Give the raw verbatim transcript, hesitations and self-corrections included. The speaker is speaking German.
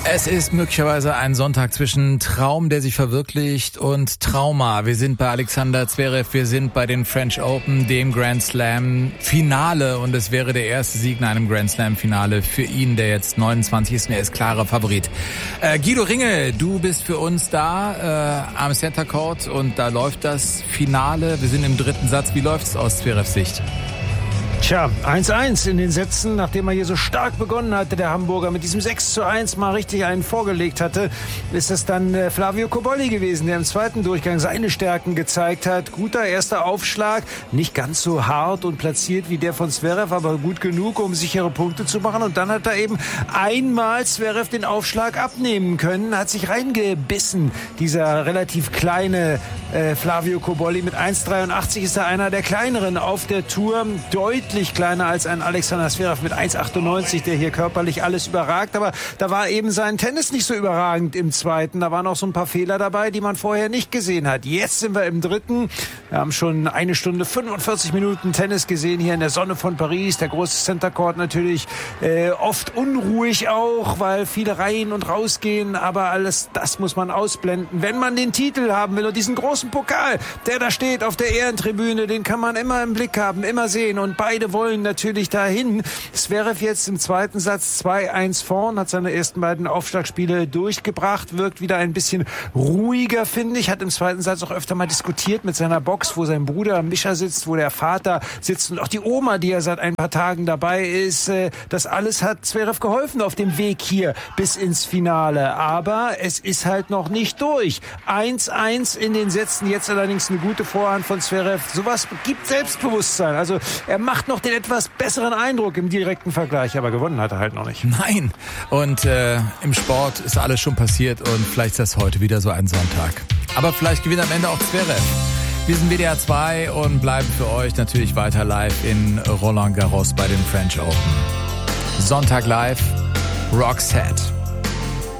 Es ist möglicherweise ein Sonntag zwischen Traum, der sich verwirklicht, und Trauma. Wir sind bei Alexander Zverev, wir sind bei den French Open, dem Grand Slam Finale, und es wäre der erste Sieg in einem Grand Slam Finale für ihn, der jetzt neunundzwanzig ist und er ist klarer Favorit. Äh, Guido Ringel, du bist für uns da äh, am Center Court und da läuft das Finale. Wir sind im dritten Satz. Wie läuft's aus Zverevs Sicht? Tja, eins eins in den Sätzen, nachdem er hier so stark begonnen hatte, der Hamburger, mit diesem sechs zu eins mal richtig einen vorgelegt hatte, ist es dann äh, Flavio Cobolli gewesen, der im zweiten Durchgang seine Stärken gezeigt hat. Guter erster Aufschlag, nicht ganz so hart und platziert wie der von Zverev, aber gut genug, um sichere Punkte zu machen. Und dann hat er eben einmal Zverev den Aufschlag abnehmen können, hat sich reingebissen, dieser relativ kleine äh, Flavio Cobolli. Mit eins Komma dreiundachtzig ist er einer der kleineren auf der Tour, deutlich kleiner als ein Alexander Zverev mit eins Komma achtundneunzig, der hier körperlich alles überragt. Aber da war eben sein Tennis nicht so überragend im zweiten. Da waren auch so ein paar Fehler dabei, die man vorher nicht gesehen hat. Jetzt sind wir im dritten. Wir haben schon eine Stunde fünfundvierzig Minuten Tennis gesehen hier in der Sonne von Paris. Der große Center Court natürlich äh, oft unruhig auch, weil viele rein und rausgehen. Aber alles das muss man ausblenden. Wenn man den Titel haben will und diesen großen Pokal, der da steht auf der Ehrentribüne, den kann man immer im Blick haben, immer sehen. Und beide wollen natürlich dahin. Zverev jetzt im zweiten Satz zwei eins vorn, hat seine ersten beiden Aufschlagspiele durchgebracht, wirkt wieder ein bisschen ruhiger, finde ich. Hat im zweiten Satz auch öfter mal diskutiert mit seiner Box, wo sein Bruder Mischa sitzt, wo der Vater sitzt und auch die Oma, die ja seit ein paar Tagen dabei ist. Das alles hat Zverev geholfen auf dem Weg hier bis ins Finale. Aber es ist halt noch nicht durch. eins eins in den Sätzen, jetzt allerdings eine gute Vorhand von Zverev. Sowas gibt Selbstbewusstsein. Also er macht noch den etwas besseren Eindruck im direkten Vergleich, aber gewonnen hat er halt noch nicht. Nein, und äh, im Sport ist alles schon passiert und vielleicht ist das heute wieder so ein Sonntag. Aber vielleicht gewinnt am Ende auch Zverev. Wir sind W D R zwei und bleiben für euch natürlich weiter live in Roland Garros bei den French Open. Sonntag live, Roxette.